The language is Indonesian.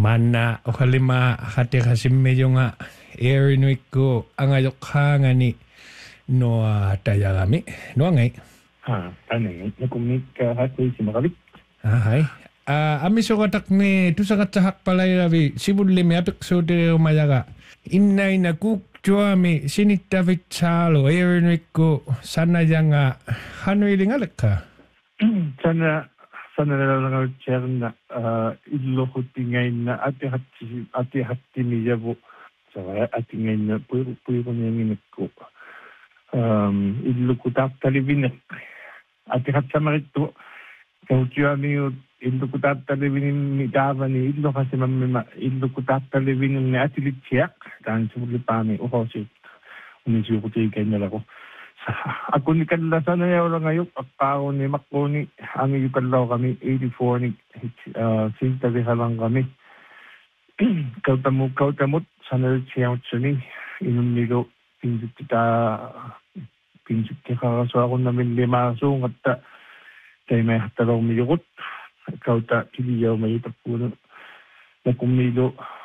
Mana okalima hati kasimme nga erinui ko angayok hanga ni no tayagami no ngay. Tanay nakumik hati si Makabit. Hay. Ami sokatak ni tusakat sahak palay rabi sibulimi apik so de umayaga. Innay na kukjuami sinitavit salo erinui ko sana nga hanuiling alaka. Sana nalang na ilo huti ngayon na ati hati niya po sa ati ngayon na puyo niya nginig ko ilo ko talibin ati hat sa marito kautuya niyo ilo ko talibin ni Dava ni ilo kasi mamima ilo ko talibin ni ati litsiyak dahil sa muli pa ni uhosit unisyo ko tiyo kayo nila ko. Ako ni kanila sana yaw lang ngayon ako ni Makoni ang iyo kanila kami 84 ni sintabihan lang kami kautamot sana siya ni inun nilo pinjut kita so ako namin 5 so at tayo may hatalaw miyukot kauta kiliyaw may itapuno na kumilo